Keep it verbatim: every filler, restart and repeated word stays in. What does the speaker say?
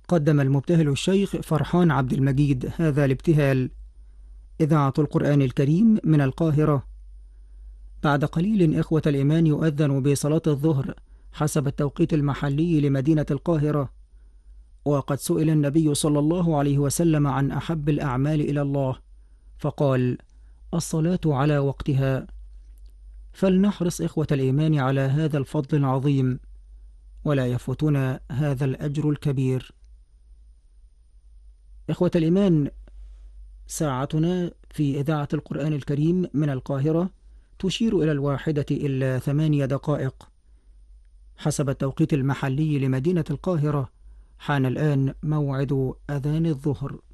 قدم المبتهل الشيخ فرحان عبد المجيد هذا الابتهال. إذاعة القرآن الكريم من القاهرة. بعد قليل إخوة الإيمان يؤذن بصلاة الظهر حسب التوقيت المحلي لمدينة القاهرة. وقد سئل النبي صلى الله عليه وسلم عن أحب الأعمال إلى الله، فقال: الصلاة على وقتها. فلنحرص إخوة الإيمان على هذا الفضل العظيم، ولا يفوتنا هذا الأجر الكبير. إخوة الإيمان، ساعتنا في إذاعة القرآن الكريم من القاهرة تشير إلى الواحدة إلا ثمانية دقائق حسب التوقيت المحلي لمدينة القاهرة. حان الآن موعد أذان الظهر.